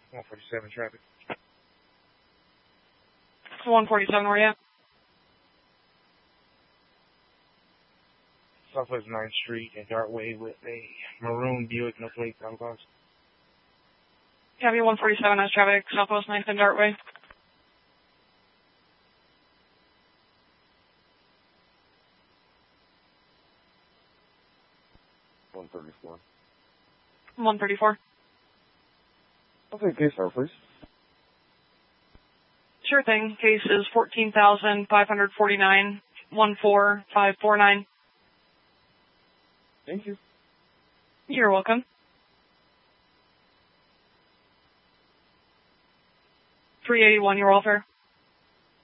147 traffic. 147, where you at? Southwest 9th Street and Dartway with a maroon Buick, no plate, double cars. Copy 147 has traffic, Southwest 9th and Dartway. $134. 134. Okay, case number, please. Sure thing. Case is 14,549, 14549. Thank you. You're welcome. 381, your welfare.